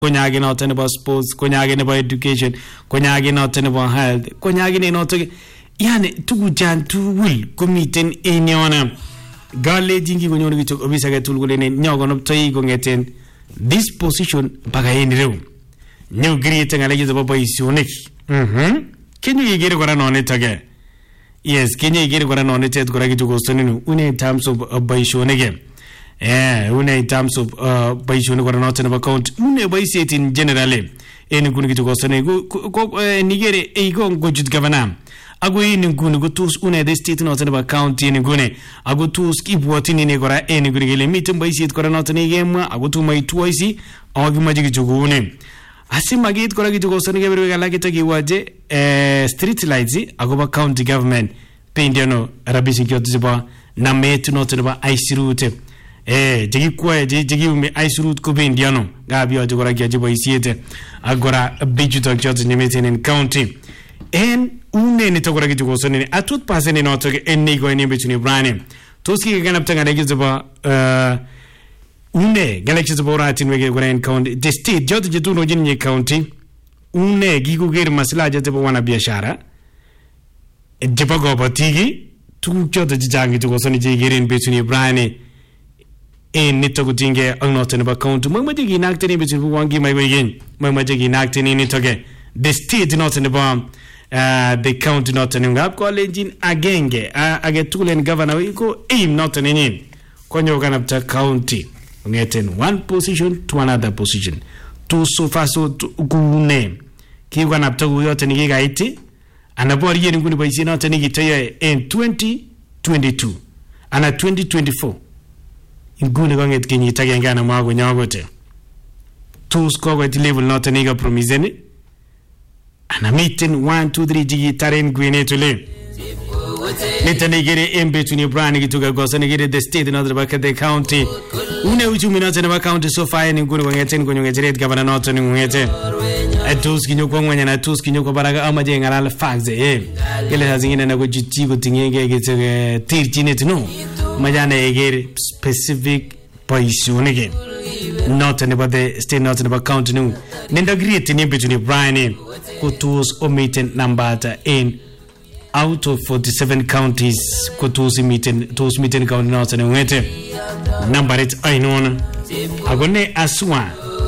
konyage noton nebo sports, konyage nebo education, konyage noton nebo health, konyage noton yani tuguchan tugul komiten en yon. Gale jingi konyoru kitok office age tugul kole nyokonoptoi kongeten this position mpaka en ireu. Nyo create ngalechu chebo boisionik. Kenyo igere kora nonitok. Yes, kenyo igere kora nonitet kora kitu kosoninu une in terms of boisionik. Une in terms of boisionik kora noton nebo account. Une boisiet in generally. En kuni kitu kosoninu nigere iko ngochut governor. Ago in nguni go tus une the state noton nebo county in nguni. Ago tus kibwotin ine kora en nguni gele miten boisiet kora noton igemwa ago tu maitwoisi agimaje kichugune. Asimagit kora kitu kosonike berwe alak itakiwaje street lights agoba county government pendiano rabisi kyoto ziba namet noton nebo aisirute. Jigikwa jigiume aisirut ko pendiano gabi oje kora kyaje boisiet agora bijuto kyoto nyemeten in county. En une nitokora kitu kosonene atut pasene notoke enne go ene betuni brane toski ganapta ngale ziba une galaxy ziba ratin wege kora in county the state joto jetuno jinye county une giguger maslaha ziba wana biashara jiba go batigi tu joto jijangi to kosoni jigerin betuni brane en nitoku tinge angnoten ba county mamaje ginakteni betuni wangi mai wegen mamaje ginakteni nitoke the state not in the bomb the county not in ngap ko lenjin agenge agetulen governor iko aim not in konyo ganapta county ngeten one position to another position to so far so gune ki ganapta yote ni gaiti anabori yeni nguni boisi not ni gitaye in 2022 ana 2024 nguni gonget kinyi tagengana mwago nyagote to score at level not ni ga promiseni ana meeting 1 2 3 jigi taren gwene tole netane gere embe tuni brand gituga gosane gere the state another back at the county une uchumi not in the county so far ni ngunu ngeten gonyo ngere governor not ni ngete atus kinyo kwa mwanya na atus kinyo kwa baraga amaje ngala faxe gele hazingine na gojiti gotingenge gete tirchine no majana egere specific position again not about the state not about county no nenda great ni between Brian kutus omitent number in out of 47 counties kutus meeting county not and wete number it I know agone aswa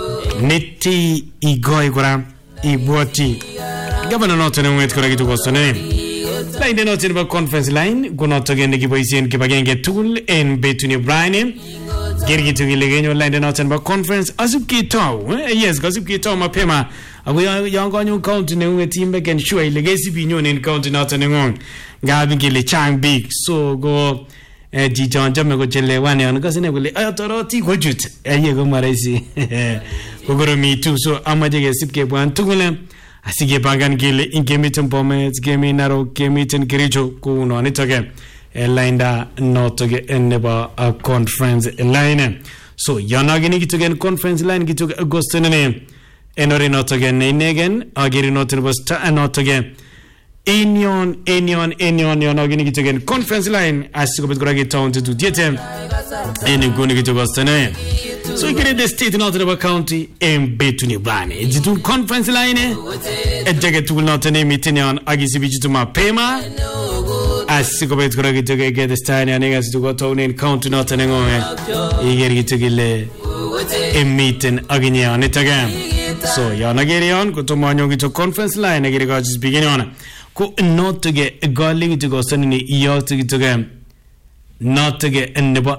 neti igoi kora iboti governor not and wete kora gitu kosone line not about conference line go not again giboisien kibagenge tool in between Brian Gergi to Gilegenyo Land and Northern Conference Azuki Tow. Yes, Gazuki Tow Mapema. We are young on your continent with team back and sure legacy pinion in county Northern Gavin Gile Chang Big. So go John Jamago Chile one and Gazine will authority wajut. Ayego Maresi. Go me too. So Amaja Sipke one Tugula. Asige Bagan Gile in Gamiton Pomets, Gami Naro, Gamiton Kiricho, Kuno, and it again. Linda not to get in a conference line. So you're not going to get conference line get to August name. And or not again again or getting not was not again. Enion you're not going to get conference line as to get town to do theater and you're going to get to August name. So you get the state not about county and between Bani. It's to conference line a jacket will not name it in on Agisibi to my payma. As you go to get the style and niggas to go to in county not an you get to get a meeting again on it again. So you're not getting on, go to Manu to conference line, I get a gorgeous beginning on. Go not to get a golling to go suddenly you to get again. Not to get a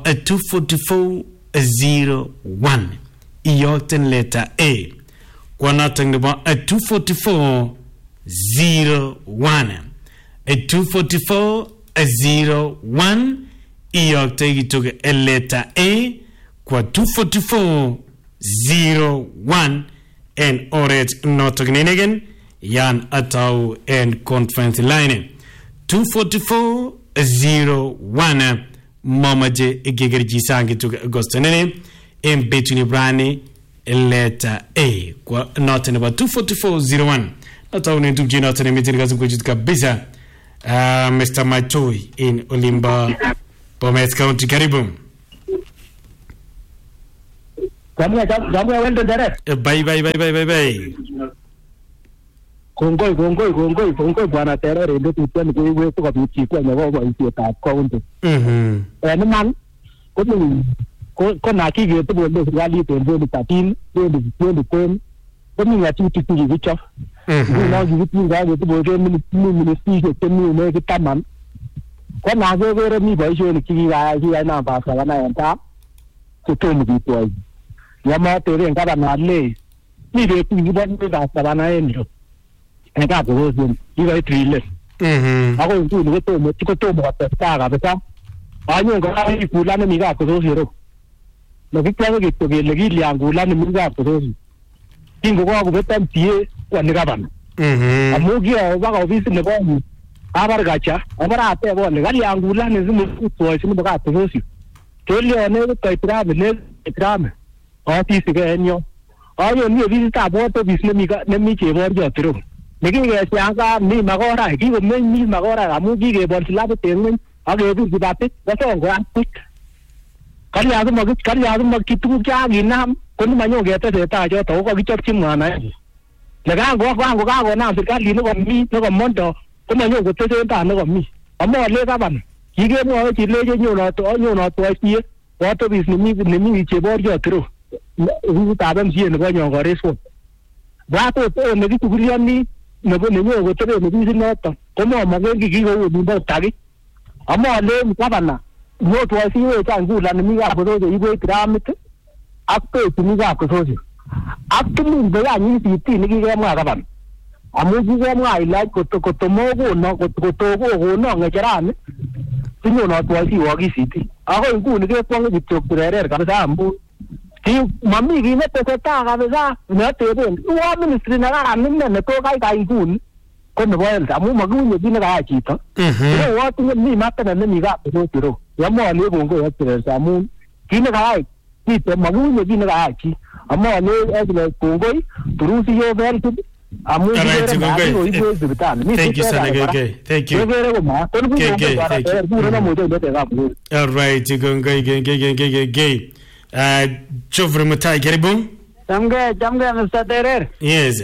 244-01 Yorkton letter A. We're not talking about a 244-01. A 244-01 York took a letter A qua 244-01 and orange not again Yan Atau and conference line 244-01 Mamaje Gigerji Sangi took Agostine in between Brani letter A qua not in about 244-01 not only to Gino to the meeting as which is Kabisa. Mr. Matoi in Olimba, Bomet County, Caribou. Jamwe wende dere. Bye. Kongoi bwana Terere ndio tutani kwa kwa bichi kwa nyawa kwa isi ta kaunti. Man ko na kige to bondo gali to bondo tatin bondo pen ko mi ngati tiki gicho. Na gi ti ga to bondo mi si ko mi ne ki taman. Ko na go mi ba jo ni ki ga na ba sa na enta. Ko to mi to. Ya ma tere ngaba na le. Ni de ti ba ni ga sa na endo. Eka ko zin iba trile ako ntu ni to mo tiko to mo ta ga beta anyo ga ni kula ni ga ko zero no ki kwa ge to ge le gi liangu la ni ga ko zero tingo ko beta tie kwa ni ga ban amu gi ba ga office ne ko abar ga cha abara ate bo ni ga liangu la ni mu to si ni ga ko zero to le ne ko tra me office ge enyo ayo ni visita bo to business ne mi che bo jo tro Niki sianga ni magora kiko mi magora amu kike bol silabu tengen age bu dibate waso ngrantik kali adu mag kitu kya ginam kun manyo gete ta jo to ko kichop chimwana le ga go na serikali no ko mondo ko manyo go te ta no ko mi amo le ka ban kike mo chi le je nyo no to tie wato bis ni mi che bor jo tro ru ta ban ji ne ko nyo go reso wato to ne ki kuriani nebo nenyo go tere ne bizi noto komo magengi gigo ni bo tagi amo le mkabana yo to asi we tangu la ni ga bodo de ibo tramit akto ni ga ko soji akto ni be ya ni ti ni ga ma ga ban amu gi ga ma ila ko to mo go no ko to go no ngajarane tinyo no to asi wo gi siti ako ngu ni ke kwang gi to kurere ka sa ambu ki mami gi ne te ta ga beza ne te ben wa ministry na ga ne to kai gun ko ne boel amu magu ni din ga chi to wa tu ni ma ta ne ni ga to tiro ya mo le go go ya tiro sa mu ki ne ga ki to magu ni din ga chi amo le le go go turu si yo ver tu amu thank you Sanagege thank you all right go Chofre Mutai karibu. Jamge Mr. Terer. Yes.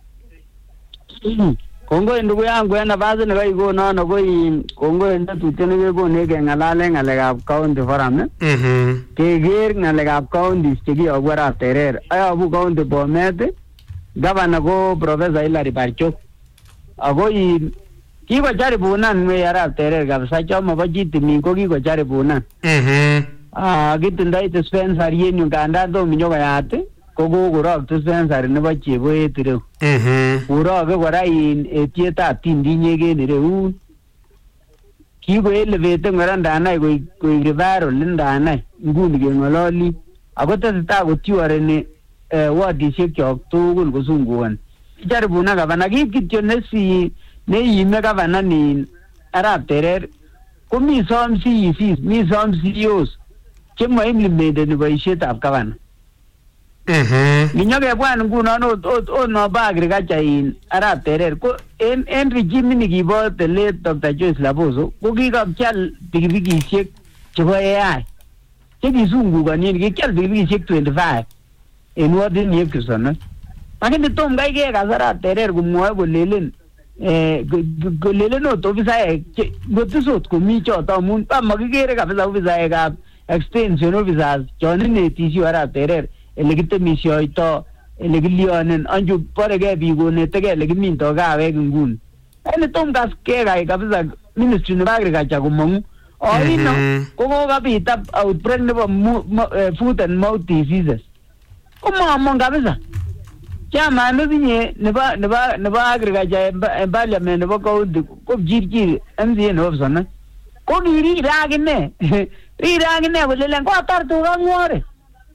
Kongo ndugu yangu enda baadhi na go no Kongo enda tutene go nege ngalale ngalega county forum ke ger ngalega county stigi ogwara Terer aya bu county Bomet gavana go Professor Hilary Barchok ago kiko jari bunan me yara Terer gabsa choma bajiti mi ko kiko jari bunan gitindai to Spencer yenu ganda do minyoga yate kogo gurok to Spencer ne bache bo etire uro ge gora in etieta tindi nyege ne re kigo elevate ngaranda na go rivaro linda na nguni ge ngololi agota ta go tiware ne wadi shekyo to go sunguwan jar buna ga bana gi kityo ne si ne yime ga bana ni arab Terer komi som si mi som CEOs chemo implemented ni baishet afkavan minyoge bwan nguno no ba agriculture in arab Terer ko en regime ni gibo the late Dr. Joyce Laboso ko gigapchal bigibigi chek chebo AI cheki zungu gani gikyal bigibigi chek 25 en wadin yekisona lakini tom gaige ga arab Terer gumwa golelen golelen no to visa gotisot ko mi chota mun pa magigere ga visa visa ga extension officers joining ne tisio arab Terer elegite misio ito elegilionen anju porege bigo ne tege legiminto ga we ngun ene tom gas ke ga kabisa ministry ne bagre ga chagumong ori no ko ga bita outbreak ne food and mouth diseases como among kabisa chama no binye ne ba agre ga ja parliament ne ba ko jirjir mzi ne ofsana ko giri ragne Rirangine bolelen ko tar tu ngore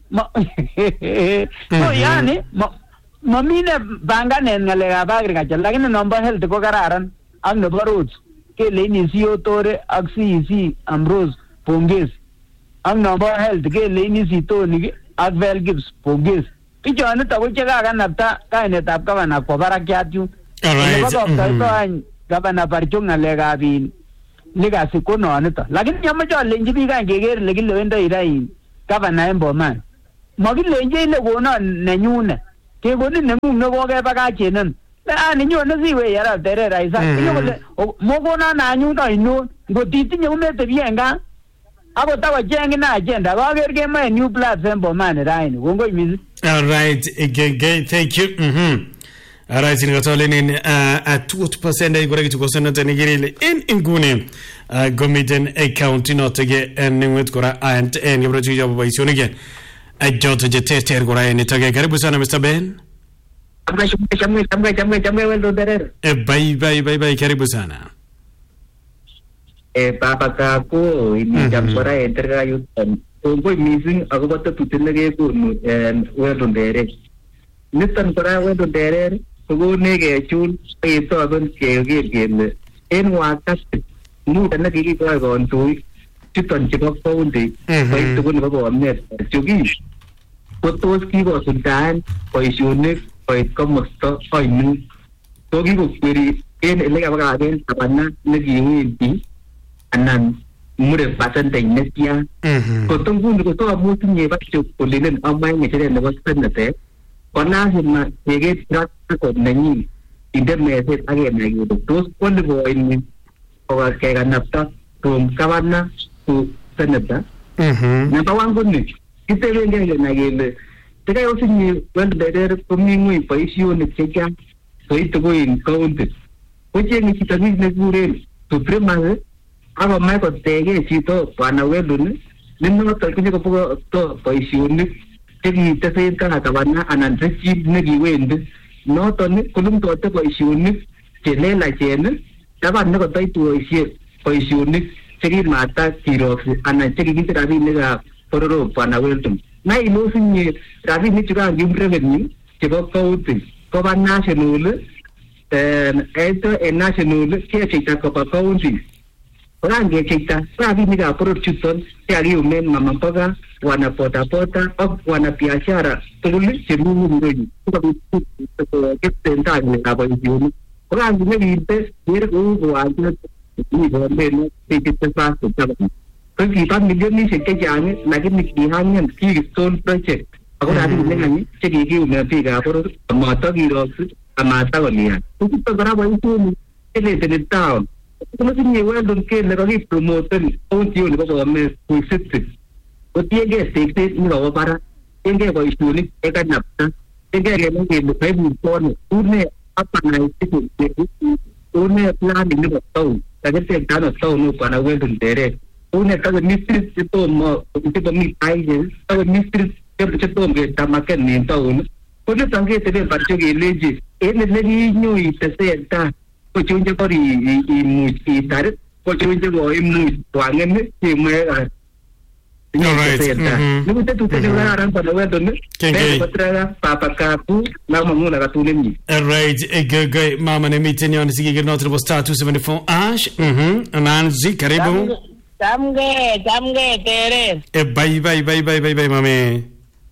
no yani mamine bangane ngalega bagri ka lakini number health ko kararan ang nabarut ke leni CEO tore aksi Ambrose Ponges ang number health ke leni si Tony Advel Gibbs Ponges pichone to ko chega ga napta ka ne tap ka bana ko barakyatu alright gabana Barchok ngalega bin liga si kono anita lakini nyama jo lenji bi kan geger legi lendo irai gavana Emboman makilenje ile konon nenyune kekonin nengung nekokebakachenin ninyone siwe Arap Terer Isaac iyo kole mokonon anyun ainon ngotitinye kometebie en gaa akot akocheng ina agenda kaker kemoe new platform Bomani raini kongoi mising. All right, thank you. All right, singatoleni at 2% igora kitukosana tanigirile in ingune gomiten account inotege ningwet kora and ngebrochi job baisoni ge ajoto je tester kora nitage karibu sana Mr. Ben. Chamwe wendo Terer. Bye karibu sana. Papa kako ini jamsora enterga yutan. Kongoi mising akobo tetutine kekonu wendo Terer. Niton kora wendo Terer kokone kechul ketoben keker kele en wakati muda nekikikoi kondoik chuton chebo county koit tugul nebo Bomet chukis kotos kikosuldaen boisionik koit komosto ainon ko kikokweri en elekabakaken tabana nekiwendi anan mure percentage netya koto nguni kotoamutinye bakcho kolenen amae ngecheret nebo senatet ko lazima keker track record nenyin inde meset akenai kele tos qualifying kekanapta from governor to senator. Number one koni kitebenge kenai kele tekai osinye Wendo Terer komi ng'weny boisionik chechang soiti ko en county kocheng'e chito nekikuren supremacy akomoe kotege chito Bwana Wendon nenoton konyokobo boisionik chekitesen kaa gavana anan regime nekiwendi noton kolumtote boisionik chelelachen taban nekotoituosie boisionik chekimata kiroksi anan chekikinde rabinikab bororok Bwana Wendon na ilosinye rabinik chukan kim revenue chebo county koba national national kecheita koba county korangecheita rabinikab boror chuton chekakiyumen mama mboga wana bodaboda ak wana biashara tugul chemi ng'weny sikobit ketesentai ng'alekab boisionik koranginekinde kere kou kowanjet Bomet nekitesat ko kiba milionishek chechang lakini kihang'en Keystone project ako rabinik chekikiyumen biikab boror amatakiroksi amatakolian kochuton kora boisionik cheleteni town komotinye Wendon kele kakipromoten county nebo Bomet koik city kotiengei tekset nekowo barak tiengei boisionik chekanapta tiengei kenai kele kaibutono une urbanization une planning nebo town kakitengano town Bwana Wendon Terer une takomi street chetomo chetomi taishe takomi street chetomo ketamaken en town koniton keteben barcho kelenji en elekinyo itesentai kochon chekor imuch itar kochon chekoimuch kwang'en chemwe Alright, mama nemiten yon sikigir noto nebo star 274 ash Nancy karibu Tamge Terer bye mame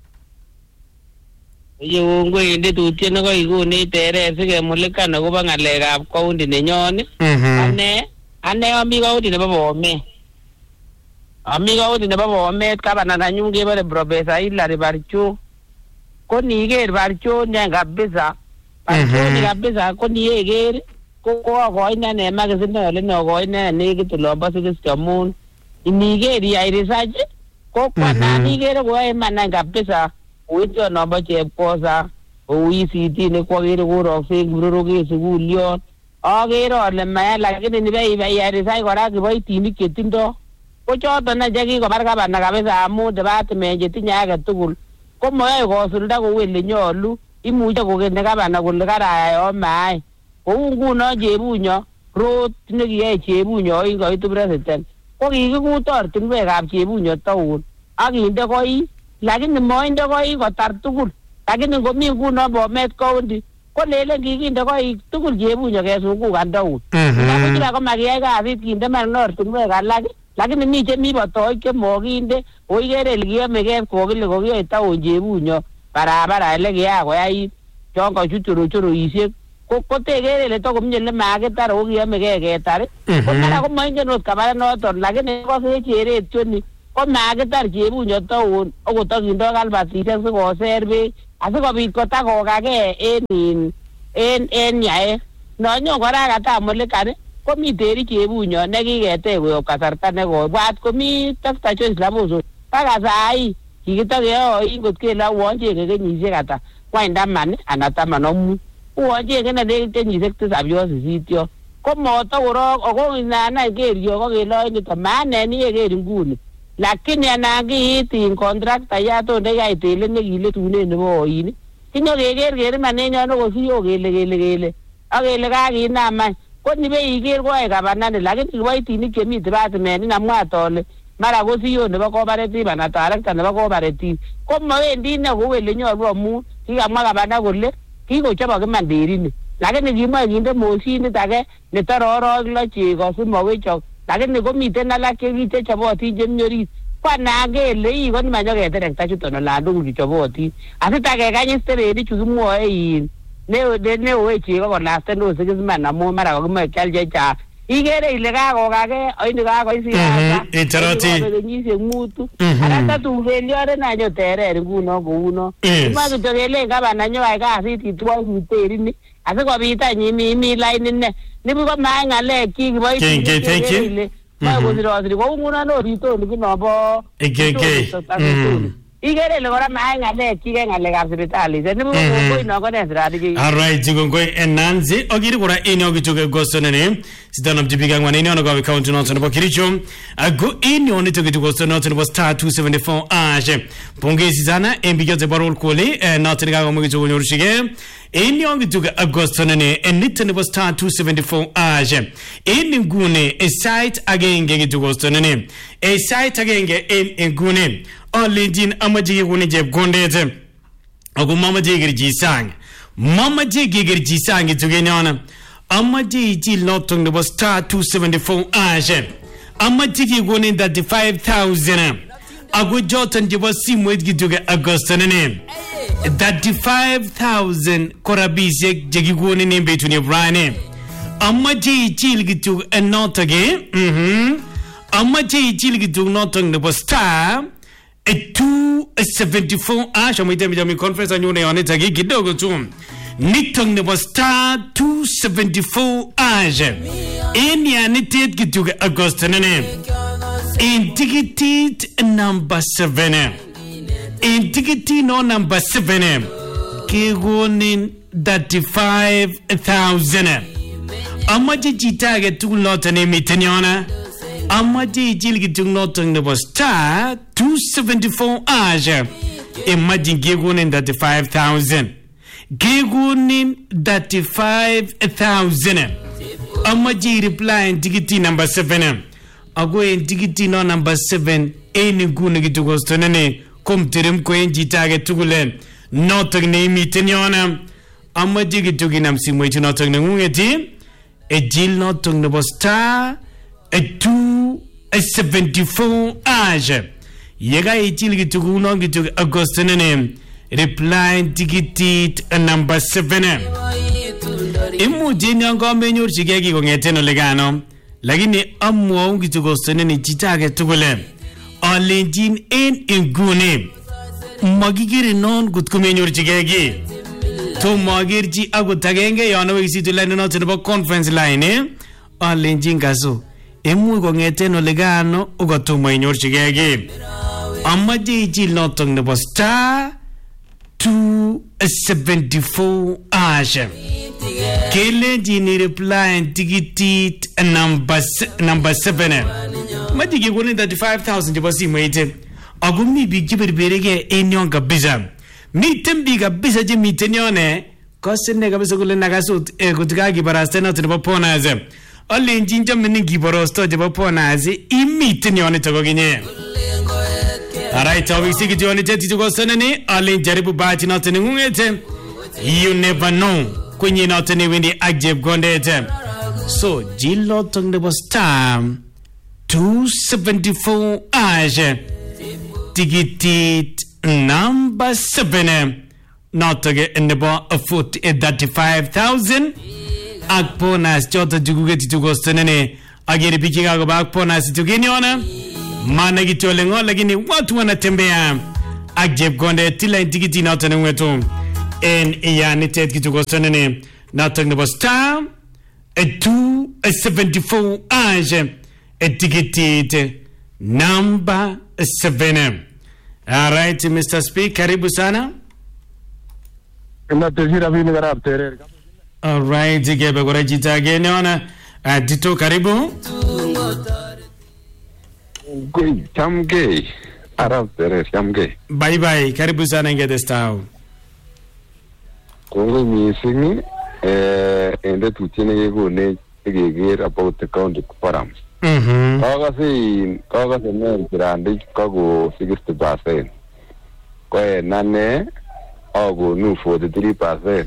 Yungu indi tutye nekoikuni Terer sikemulikan akobo ng'alekab county nenyon ane ami county nebo Bomet ami county nebo Bomet gavana nanyun kebore Professor Hilary Barcho ko niker Barcho nyan kabisa Barcho ni kabisa ko nieker ko akoina ne magazine ole no akoina nekit olombo 60 amun iniker iyai research ko kwana niker ko emana kabisa uito nombo chepkosa OECT ne kwakere korokse muroroke sukul yon akere ale maya lakini nibei research kora kiboitinik chetindo ko choton ne chekikobar gavana kabisa amun department chetinye age tugul ko moyoe kosulda kou ele nyolu imuche kokene gavana kole karayai omaai kou nguno Chebunyo road nekiyoe Chebunyo ingoitu president ko kikikut ortinwekab Chebunyo town akinde koi lakini moinde koi kotar tugul lakini ngomi nguno Bomet county ko lelen kikinde koi tugul Chebunyo kesungukan town kila ko makiyai kasit kinde man ortinwek alak lakini mi chemi botoik chemokinde oikere ile kiyomegei kokile kokiyoe town Chebunyo barabara ile kiya koyait chon kochuchuruisiek ko tekere ile tokomye ile makitar ko kiyomegei ketar ko mara ko moingen ot kabara noton lakini ko kecheret choni ko makitar chebunyo town okotokindo kalbatisiek sikoser beek asikobit kotakokage en yae nonyo kora kata Mulikan komi teri chebunyo nekiketech koyob kasarta nekobwat komi Dr. Joyce Laboso baka sai kikitokeoi ngot kele uonchenge kenyisiek ata kwany taman anan 15 uonchenge ne kenyisiek 7 yo 8 yo komotokorok ako inanai kerio kokelo nito maaneni yeker nguni lakini anakiitin contractor yatonde kaitele nekiletune nebo oin kinyo keker manenyo nokosiyo kele akele kakinamai ko nibe iker koe kabanani lakini kiboitinik chemi department namwat ole mara kosiyo nebo cooperative anan director nebo cooperative ko mawendi ne kou ele nyolu amu kikamwa kabana kole kikochobok iman derini lakini kimoe kinde moshinit age netororok lo chego simowechok lakini komiten alak chekichobotin chemi orit kwanakele iko nimanyoketerekta chuton olan tugul chobotin asitakekany sterendi chu kimwoe neoe chego kolasten osikisman amu mara kokimoe kial chechang ikere ile kakokake oini kakoisiasa kenyisiek 5 arata tubeliore nanyo terer nguno kouno ima kityo kelen gavana nyoai kasit itwoi kiterini asikobit any imi line ne nibu ko maa ngalek chi kiboitinik ma kosirosiri kou nguno noritoni kinobo ikere ile kora maa ngalek chi ke ngalekab sipitalisiek nibu kongoi nokone sirati alright jikongoi Nancy okiri kora enyo kichoke gosonene sitanam jibika ngwane enyo nogawe county noto nebo Kericho ago enyo nitoke tugosono noto nebo star 274 ashe pongezi sana embigyote barol kole noto nikaga mwicho kunyorushige enyo kituke agosonene enito nebo star 274 ashe eni ngune site agenge kitugosonene site agenge en ngune Olenjin amaje kuni chepkondet ako mamaje gerji sang mamaje gerji sang tugenyona amaje ichil noton nebo star 274 ashe amaje kuni 35000 ako joton jebo simwet gituge agostonene 35000 korabisiek jekikuni ne betuni brane amaje ichil gituge notage amaje ichil gituge noton nebo star 274 asha mwite conference anyone yoneta kidogo tu nitong nebo star 274 asha eni anitet kituge agostonene in ticket number 7 in ticket no number 7 kegonin 35000 amaje chitage tulotane mitenyona amaje ichil kitung noton nebo star 274 asha imagine gegunin 35000 gegunin 35000 amaje reply tikiti number 7 ago en tikiti no number 7 eni gune kitugostonene komterem ko en jitage tugulen noton ne imiten yona amaje kituginam simwechi noton ne ngungeti ejil noton nebo star 274 asha yega ichil kituguno kitugu agostonene reply ticket number 7 imuche nyongo menyorchige kikongeten ole gano lakini amwou kitugostonene chitage tugule alenjin en ingune magigere non kutko menyorchige ki to magerchi agot agenge yon wekisitu line noto nebo conference line alenjin gaso emu kongeten ole gano ugotomo inyorchige ki amaje ichil noton nebo star 274 asha kelenjin reply ticket number 7 maji kekoni 35000 chebo simoite ako mi biik cheberberege en yon kabisa miten biik kabisa chemiten yone kosene kabisa kole nakasut kotikakibaraste noton nebo bonus alenjin chamini kiborosto chebo bonus imiten yonito kokinye alright awisi kitoni tete kosonene alen jaribu bahati noton ngungete you never know kwenye noton wendi ajeb gondete so jilo tong nebo star 274 ashe ticket number 7 notoge nebo 35000 ak bonus choto juguge titugostonene agere biki kago bak bonus tugeniona maana kityo lengo, lakini watu wanatembea ak chepkondet tila tikiti noton ngwetu en iyanitet kitukosonene noton nebo star 274 age tikitit number 7. All right, Mr. Speaker, karibu sana. All right, gebe kora chito age neona Tito, karibu. Chamgei. Arab Terer, chamgei. Bye bye, karibu sana ngete stao. Kongo missing ende tutine yegone geger about the county forum. Kagase men grande kago 60%. Ko nane ago nu 43%.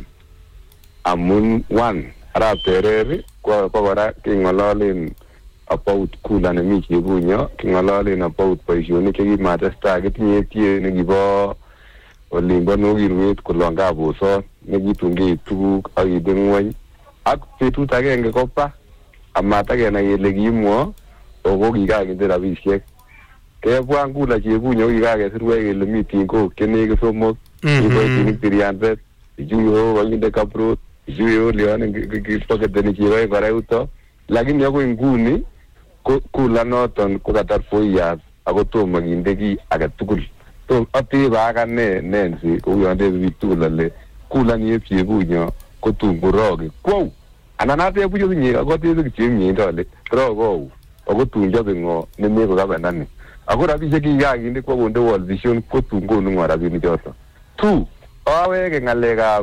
Amun 1 Arab Terer ko kora kingololin about kula na miki bunyo kingololin about paisioni kimatesta kitinye tie nekibo olimbo nogirwet kolonga boso nekitunge tuguk akidengwany ak betut agenge kopa amatagena kele kimwo ogo kikakinde rabisiek kebwa ngula chebunyo kikakesirwe kele meeting ko kenege somok iboitinik 300 ijuyo wakinde kaprot ijuyo leone kipoketeni chiroe kora uto lakini yako inguni kula noton ko katar 4 years ako tomo kinde ki age tugul. So atiba akane Nancy ko yonde bitulale kula ni epchebunyo ko tungoroge kwo ananate bujo nyi ako teze kichimye ndole rogo ako tunjo bingo nemeko kabanani ako rabije ki yakinde ko konde World Vision ko tungonu ngora bini joto 2 awege ngalega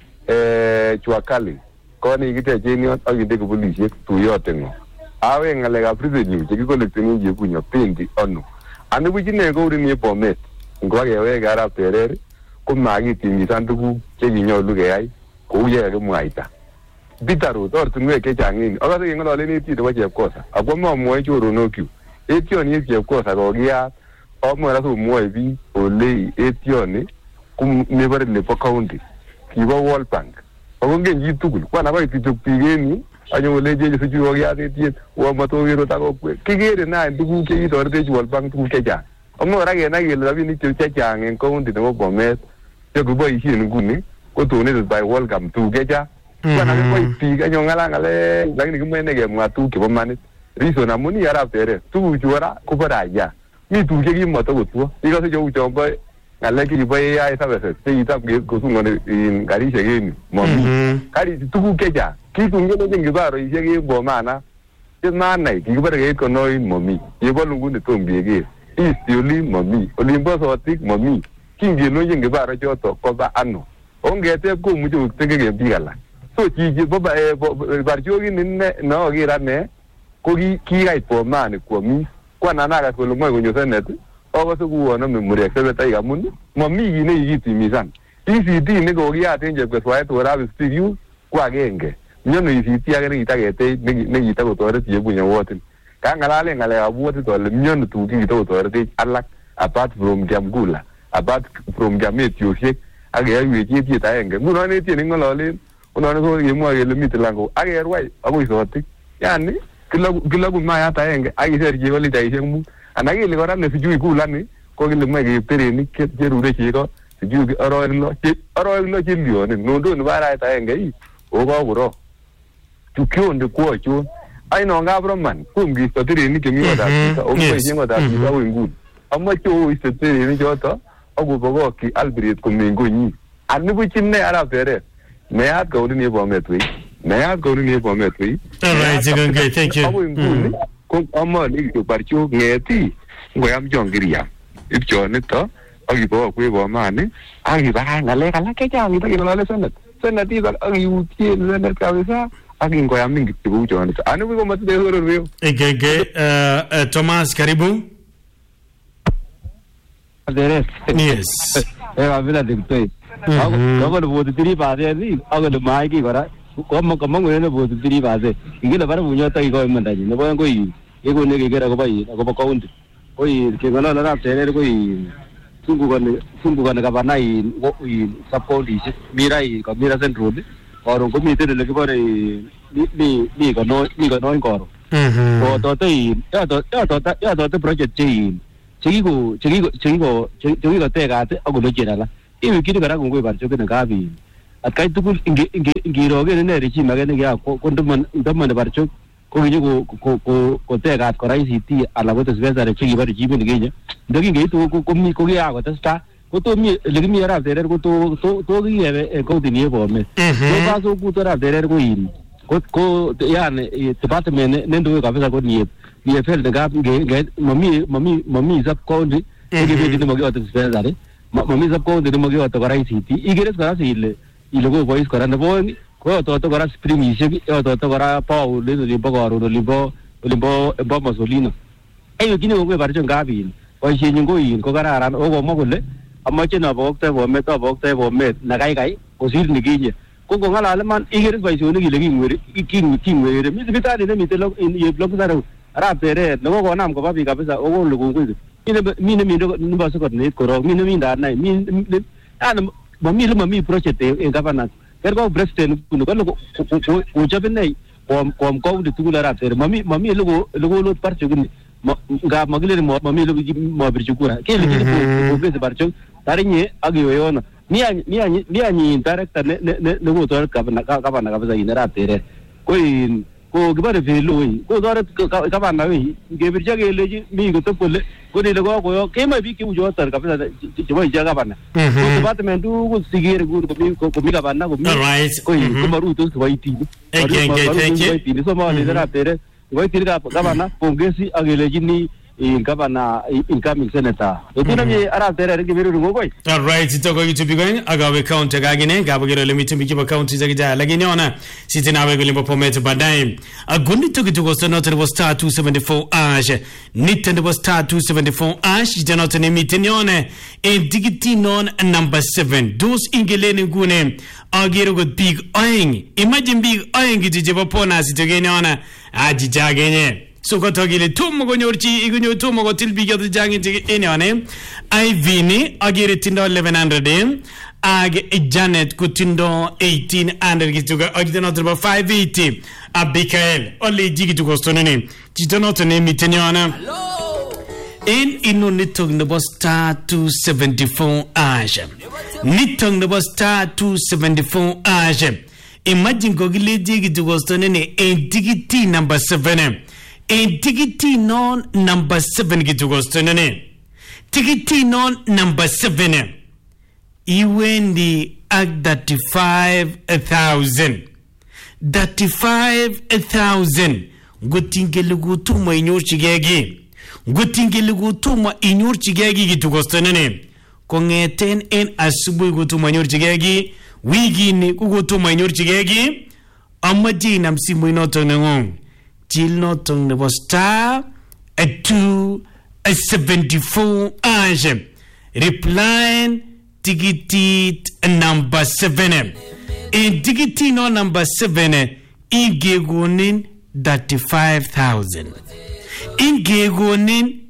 chwakali koni kite cheni akinde ko polisiek tuyote ngo awe ngalega prison chekikolekteni jekunyo pendi ono ane bujine ko urini Bomet ngwagewe gara Terer ko magitingisan tuguk chekinyolu keyai kou ye kakimwaita bitarut ortinwek chechang'in akase keng'ololeni etiet nebo chepkosa ako mamwoe choronokyu etioni chepkosa kokiyat amwoe rasa komwoe biik ole etioni nebore nebo county kibo World Bank ako ngen chi tugul kwana koit kityo biik en yu anyo ole jeje sichu kokiyat etiet wamatokero takokwe kikere nae tuguk chekitoretech World Bank tuguk chechang amwoe ra kenai kele rabinik chechang en county nebo Bomet chekiboisien nguni ko donated by Welcome tuguk chechang kwana koit biik anyo ng'alang'ale lakini kimwene kemwa tuguk chebo manit reason amun Arab Terer tuguchu kora kobo raia mi tuguk chekimotokotwo ikose cheu chombo ng'alek chekibo AI services chekitam kosungoni karisiek en yu momi karisiek tuguk chechang kitungenochen kibaroisiek en Bomana chemanai kikibore keit konoin momi yebolu nguni tom keker East olin momi olimbo Sotik momi kingelonchen kibaro choto koba ano ongetep komuche kotengeke biik alak so chichi barchokini inne nooker ane ko kikait Bomani kwomis kwananakas kole moe konyo Senate akose kuonome murek sebetai amun momi kit nekikitimisan ECT nekokiyat en chepkeswaet korab stick ko agenge miono ECT age nekitaketech nekitakotoret chebunyo wotin kang'alalen ng'alekab wotit ale miono tuguk chekitakotoretech alak apart from Jamgula apart from Jametiosiek ak keyaiwech etiet agenge ngunon etiet neking'ololen ngunon ko kemwoe kele miten lango ak kerwai akoi Sotik yani kiloku mayat agenge ak kiser chego litaisiek 5 anan kele kora nesijui kulani ko kile moe keib terenik cherure chego sijui aroek lo chelionin nondo nebo arawet agenge okakoro chukionde kwochon aino ngabroman kum kisto terenik chemi kotab chito okoboisien kotab chito akoi nguni amoche oiste terenik choto akobokokyi Albert komeny konyi anibuch ine Arab Terer neyat kaunti Bomet wei neyat kaunti Bomet wei thank you akoi nguni ko amoni barcho ngeti ngoyam jongiriam ipchonito akibokwe Bomani akiba ng'alek alak chechang itakilole Senate iba akiutie Senate kabisa akingoyam kityo kou chonito anibuch komatinde sororweo Thomas, karibu. Terer Yes. kabila diktoi ako le 43% ako le maiki kora komong ne 43% ingile bara bunyo ta iko imandaji nebo ngo yi iko ne kigera ko county ko yi kengana Arab Terer ko yi sungu kan gabana yi support yi mira central koron ko miten le kibore ni ko no koro Yotote project chekiko tekat akono chenala iwekini kora kongoi Barchok kabi atkai tugul ngirogen ine regime age nekia kondomane Barchok kokinyo ko tekat kora ICT ala ko dispensary chekibo regime nikinye ndokingeitu kokiyakotestai kotomi lekimi arap terer to kiyebe county ni Bomet ko paso kuto arap terer ko yani department nendo kabisa ko ni felt gap mami sub county ngebendi ne mogi dispensary mami sub county ne mogi kora ICT igere kora ile ko voice kora nebo ko to kora spring ishek to kora Paul le bogoro limbo masolino ayo kini ko Barchok gabi boisienyin ko kararan komwa kole amache nabokte Bomet na kaikai kosir nikinye ko ngalale man igere boisionik ile kingwere mi sipitali ne mite blok zaro arap terer no konam koba biik kabisa okolo kongoi mine nibo sokot net korok mine minda nai mami project en governance kerko president kuno ko chobene kom county tugul arap terer mami lo Barchok ngap magile mami lo mabirchu kura kele kile ko Barchok tarinye agiweona mi director ne ko tor kabana kabisa ina arap terer ko kibare velo ko dore kabana wi ngebirja geleji mi ko topole ko ne ko kema bi ki ujo tar kabisa chebo ija kabana ko department ko sigere ko mi kabana ko mi ko maru to swaiti again so ma ne arap terer ko tirga kabana pongesi ageleji ni Governor incoming senator etuna mi arap terer ngibiru ngogoi all right itoko itubigoni agawe county gagine gabagero limiti mikiba county zakija lakini ona sisi nawe kulimbo Bomet baadaye agundi tukituko sonote nebo star 274 ash nitende nebo star 274 ash janote ni mitenione digiti non number 7 those ingeleni ngune agero go big oing imagine big oing gijebo pona sitogene ona ajijagenye so kotogile tumo konyorchi igunyo tumo kotil bigoto jangi ene Ivini agere tindo 1100 ag Janet kutindo 1800 gituga agitano 580 Abikael oli jigitugo stonene jitonoto ne miteniona in inu nitong nebo star 274 ash nitong nebo star 274 ash imagine gogile jigitugo stonene digiti number 7 digiti non number 7 gitugostonene digiti non number 7 iwendi ag 35,000 ngutingelugutuma inyorchigegi gitugostonene kongeten en asubuhi gutuma inyorchigegi wigini kugutuma inyorchigegi amajina msimu inoto ngong Tilnotong nebo star 274 ash reply ticket number 7 in ticket no number 7 ingegonin 35,000 ingegonin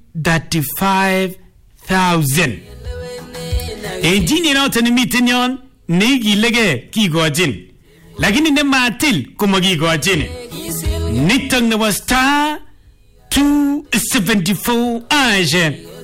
35,000 enjini no tani mitenion negilege kigojin lakini ne matil komagigojin nitong nebo star 274 ash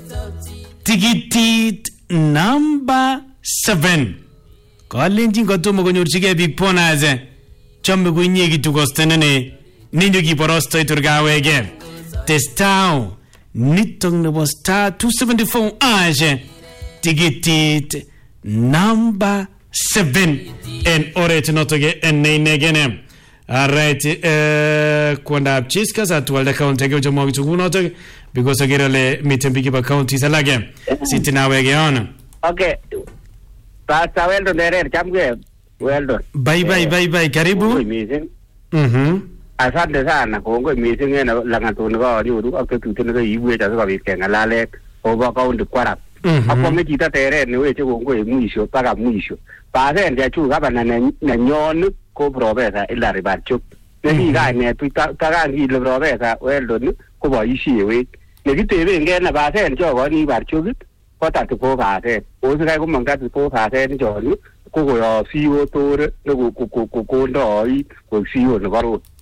tikitit number 7 kolenjin kotomo konyorchigei big bonus chome kunye kitukostenene ninyo kiborosto iturgawege testao nitong nebo star 274 ash tikitit number 7 en oret notoge enneinegene. Alright, kwanda chiska za tuwalda county ke ujo mwangi tukunoto because agirale mitembiki ba county salage siti na wege ona. Okay. Pasta Weldon derer chamge Weldon. Bye karibu. Asante sana kongo missing ena langatuni ko yuru aketutene ko ibuye cha ko bik kengalale over county kwarap. Hapo mekita terer ni weche kongo mwisho paka mwisho. Pasa ndia chu kaba na nyon ko profesa Hilary Barchok ne ga ne ta ngi le profesa Weldon ko boisie we ne kitebe ngena ba sen jo go ni Barchok ko ta ko ba se o se ko manga ko ba se ni jo ni ko yo CEO tore ne ko ndoi ko CEO ne baro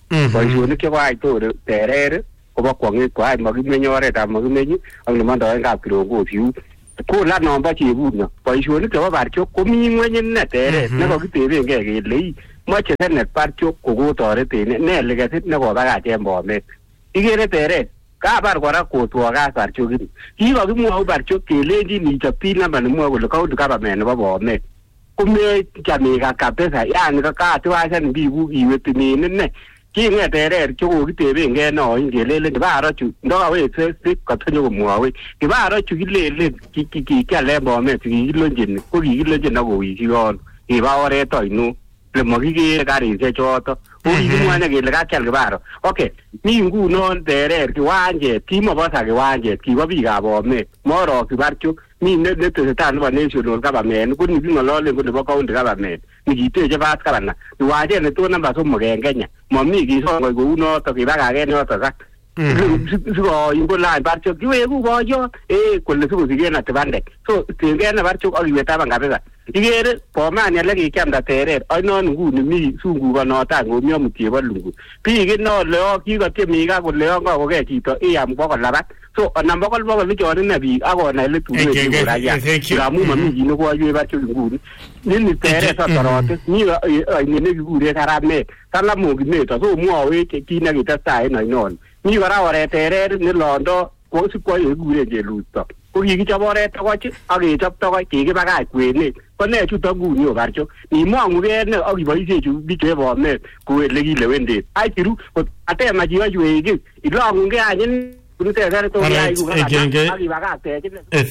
boisionik chekoai Tore Terer kobo kwong'et koai makimenye oretab makimenye ak nemondoengab kirongosiu kola nombo Chebunyo boisionik chebo Barchok komi ng'weny ine Terer nekokitebengei kele moche Senet Barchok kokotoreten ne legesit nekobakach en Bomet ikere Terer kabar kora kotwokas Barchok kikokimwou Barchok kelenjin ichop pin namba nemwoe kole county government nebo Bomet komechamiga kabisa yani kakatiwasan bikuk iwetinen ine king'et Terer chekokitebengei noin kelelen kibarochu ndokawekse sik katonyo komwowech kibarochu kilelen kikial en Bomet kikilonjin ko kikilonjin akowisi yon kiba oret oino le makikere karisiek choto ko kikimwae kele kakial kibaro okay mi ngunon Terer kiwanjet kimobosa kiwanjet kibo biikab Bomet morok Barchok mi netesetai nebo national government ko niking'ololen ko nebo county government nikiteche bat gavana kiwanjet neto namba 3 en Kenya mami kisongoi kou noto kibakaken yoto sak sikoin ko lany Barchok kiweku boyot kole sikosiken atibandek so tengei ne Barchok akiwetaban kabisa ikere Bomani ale kikiamda Terer ainon nguni mi sungukonota ngomi amut chebo lungu biik inole kikotyemika kole yon kakokei chito iam bokolabat so namba bokol chon ine biik akonai ile tuwet koraya amu mami kit nekoywei Barchok nguni nini Terer sotorote mi ainet nekikure Karamet Salamokimeto so mwowech kit nekitestai en ainon mi kora oret Terer nelondo kosikwo yekikure Chelusto ko kikichop oret tokoch ak kechop tokoch kikibakach kwenet ko ne chuto nguni Barchok nimong'ugei ne ak iboisie chu bichu Bomet kou ele kilewendet aichiru atema chiwechweki ilong'ungei anyin Terer to yai ak ibakaktech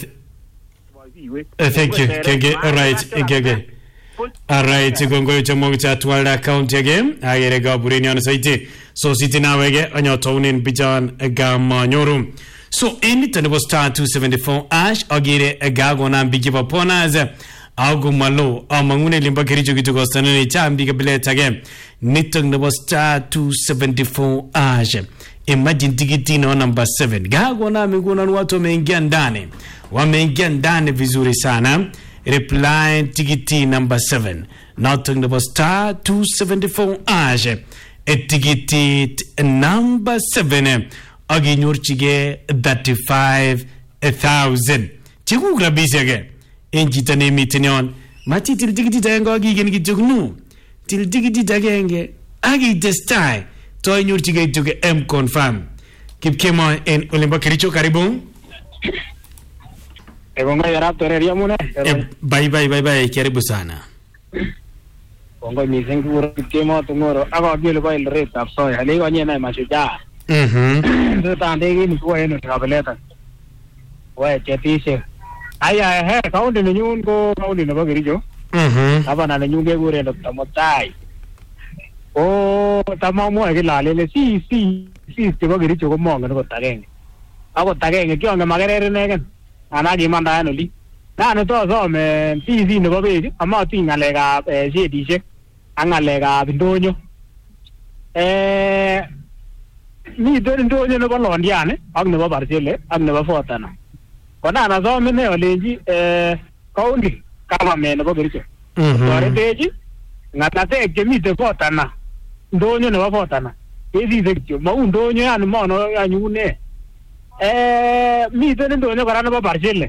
thank you Kenge all right kongoi chomok chatwalda county again agere kaburen yon saiti so siti nawege anyotounen bichon gamanyoru so enito nebo star 274 ash agere gagonam bikiba ponas agumalo amangune limba kericho kituko sanene chambi kabilet again nito nebo star 274 ash imagine tikiti no number 7 gagonam ngunan watu wameingia ndani vizuri sana reply tikiti number 7 nothing about star 274 ash tikiti number 7 aginyorchige 35,000 chiku grabisi age enjita ne mitinion mati til tikiti tango agigen kitugnu til tikiti tagenge agi testai to nyorchige tuge m confirm kipkemo en Olimba Kericho karibu Kongo yarap Terer yamune. Bye karibu sana. Kongo mising kuro kemo tumoro ako gele ko el rep apso ya le ganye na mashuja. Ndo tande ni ko eno kabeleta. Wa chetishe. Aya he kaunti ni nyun ko kaunti no bagirijo. Aba na nyun ge gure ndo tamotai. O tamamo ge la le si te bagirijo ko monga no tagenge. Ako tagenge kyo nga magerere negen. Anagi manda anoli na to so me fizi nebo beji ama ti ngalega jedije angalega bindonyo ni do ndonyo nebo londiane ak nebo Barchele ak nebo Fotana kona na so me ne olenji kaundi kama me nebo Kericho tore beji ngatate kemite Fotana ndonyo nebo Fotana ezi zekyo ma ndonyo yani mono anyune mi tene ndonyo kora nebo Barchele